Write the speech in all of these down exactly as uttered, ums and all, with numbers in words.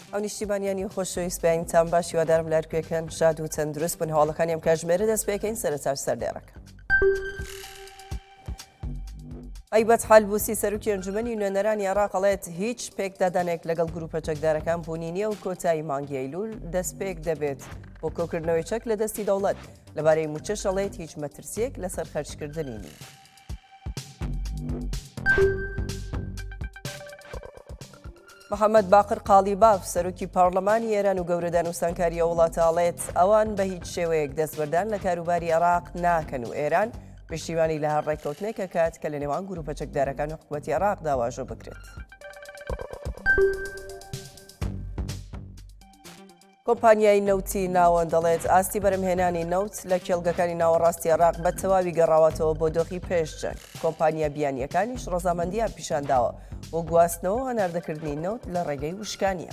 ئەو نیشتیمانیانی خۆشەویست بەیانتان باش هیوادارم لە هەرکوێکان شاد و تەندروست بن. هەواڵەکانی ئەم کاتژمێرە دەست پێکەین سەرەتا سەردێڕەکە. ئەیبەت حالبوسی سەرۆکی ئەنجومەنی نوێنەرانی عێراق ئەڵێت هیچ پێکدادانێک لەگەڵ گروپە چەکدارەکان بوونی نییە و کۆتایی مانگی ئەیلول دەست پێک دەبێت بۆ کۆکردنەوەی چەک لە دەستی دەوڵەت. لەبارەی موچەش ئەڵێت هیچ مەترسیەک لەسەر خەرجکردنی نییە. محەممەد باقر قالیباف سەرۆکی پارلەمانی ئێران و گەورە دانووسانکاریە وڵاتە ئەڵێت ئەوان بە هیچ شێوەیەک دەستبەردان لە کاروباری عێراق ناکەن و ئێران پشتیوانی لە هەر ڕێککەوتنێکە کات کە لە نێوان گروپە چەکدارەکان و حکوومەتی عێراق داواژۆ بکرێت. کۆمپانیای نەوتی ناوەند دەڵێت ئاستی بەرهەمهێنانی نەوت لە کێڵگەکانی ناوەڕاستی عێراق بە تەواوی گەڕاوەتەوە بۆ دۆخی پێشجەنگ. کۆمپانیا بیانیەکانیش ڕەزامەندیان پیشانداوە بۆ گواستنەوە هەناردەکردنی نەوت لە ڕێگەی وشکانیە.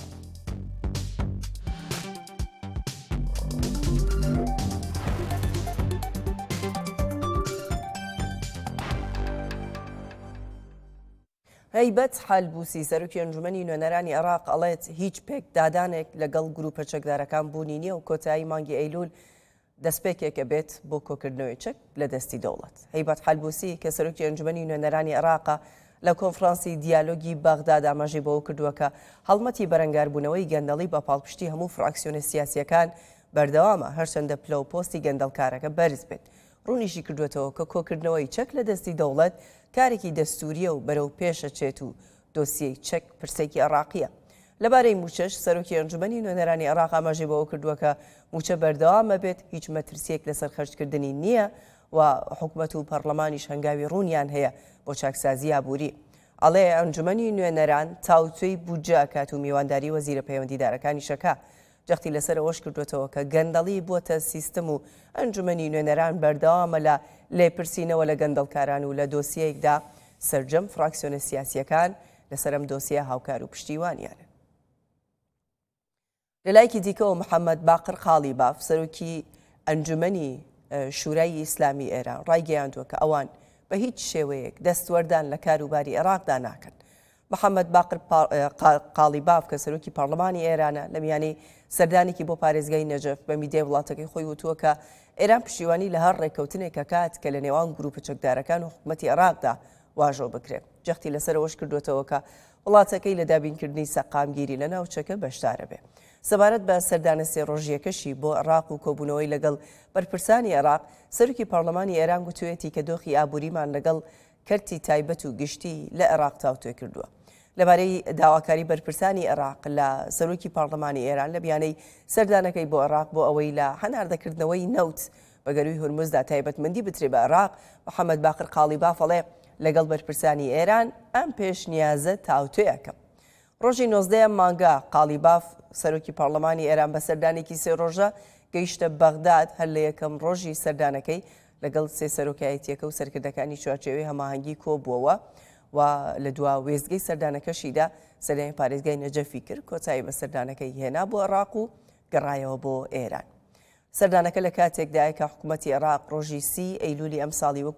هەیبەت حالبوسی سەرۆکی ئەنجومەنی نوێنەرانی عێراق ئەڵێت هیچ پێکدادانێک لەگەڵ گروپە چەکدارەکان بوونی نییە و کۆتایی مانگی ئەیلول دەستپێکێکە بێت بۆ کۆکردنەوەی چەک لە دەستی دەوڵەت. هەیبەت حالبوسی کە سەرۆکی ئەنجومەنی نوێنەرانی عێراقە لە کۆنفرانسی دیالۆگی بەغداد ئاماژەی بەوە کردووە کە هەڵمەتی بەرەنگاربوونەوەی گەندەڵی بە پاڵپشتی هەموو فراکسیۆنە سیاسیەکان بەردەوامە هەرچەندە پلە و پۆستی گەندەڵکارەکە بەرز بێت. ڕوونیشی کردوێتەوە کە کۆکردنەوەی چەک لە دەستی دەوڵەت کارێکی دەستوریە و بەرەو پێشە چێت و دۆسیەی چەک پرسێکی عێراقیە. لەبارەی موچەش سەرۆکی ئەنجومەنی نوێنەرانی عێراق ئاماژەی بەوە کردووە کە موچە بەردەوامە بێت، هیچ مەترسیەک لەسەر خەرجکردنی نییە و حکوومەت و پەرلەمانیش هەنگاوی ڕوونیان هەیە بۆ چاکسازی ئابووری. ئەڵێ ئەنجومەنی نوێنەران تاوتوێی بودجە ئەکات و میوانداری وەزیرە پەیوەندیدارەکانی شەکا. جەختی لەسەر ئەوەش کردوێتەوە کە گەندەڵی بووەتە سیستم و ئەنجومەنی نوێنەران بەردەوامە لە لێپرسینەوە لە گەندەڵکاران و لە دۆسیەیەکدا سەرجەم فراکسیۆنە سیاسیەکان لەسەر ئەم دۆسیە هاوکار و پشتیوانیانە. لەلایەکی دیکەەوە محەممەد باقر قالیباف سەرۆکی ئەنجومەنی شورای ئیسلامی ئێران ڕایگەیاندووە کە ئەوان بە هیچ شێوەیەک دەستوەردان لە کاروباری عێراقدا ناکەن. محەممەد باقر قالیباف کە سەرۆکی پارلەمانی ئێرانە لە میانەی سەردانێکی بۆ پارێزگای نەجەف بە میدیای وڵاتەکەی خۆی وتووە کە ئێران پشتیوانی لە هەر ڕێککەوتنێکە کات کە لە نێوان گروپە چەکدارەکان و حکوومەتی عێراقدا واژۆ بکرێت. جەختی لەسەرەوەش کردوێتەوە کە وڵاتەکەی لە دابینکردنی سەقامگیری لە ناوچەکە بەشدارە بێ. سەبارەت بە سەردانە سێ ڕۆژیەکەشی بۆ عێراق و کۆبوونەوەی لەگەڵ بەرپرسانی عێراق سەرۆکی پارلەمانی ئێران گوتوێتی کە دۆخی ئابووریمان لەگەڵ کەرتی تایبەت و گشتی لە عێراق تاوتوێ کردووە. لەبارەی داواکاری بەرپرسانی عێراق لە سەرۆکی پارلەمانی ئێران لە بیانەی سەردانەکەی بۆ عێراق بۆ ئەوەی لە هەناردەکردنەوەی نەوت بەگەروی هورمزدا تایبەتمەندی بترێ بە عێراق، محەممەد باقر قالیباف ئەڵێ لەگەڵ بەرپرسانی ئێران ئەم پێشنیازە تاوتوێیەکەم. ڕۆژی نۆزدەیەم مانگا قالیباف سەرۆکی پارلەمانی ئێران بە سەردانێکی سێ ڕۆژە گەیشتە بەغداد هەر لە یەکەم ڕۆژی سەردانەکەی لەگەڵ سێ سەرۆکایەتیەکە و سەرکردەکانی چوارچێوەی هەماهەنگی کۆبووەوە و لە دوا وێزگەی سەردانەکەشیدا سەردانی پارێزگای نەجەفی کرد، کۆتایی بە سەردانەکەی هێنا بۆ عێراق و گەڕایەوە بۆ ئێران. سەردانەکە لە کاتێکدایە کە حکوومەتی عێراق ڕۆژی سی ئەیلولی ئەم ساڵی وەکو